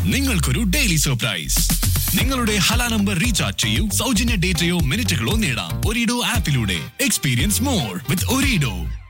നിങ്ങൾക്കൊരു daily surprise. നിങ്ങളുടെ Hala number recharge ചെയ്യൂ, സൗജന്യ ഡേറ്റയോ മിനിറ്റുകളോ നേടാം ഒരിഡോ ആപ്പിലൂടെ. എക്സ്പീരിയൻസ് മോർ വിത്ത് ഒരിഡോ.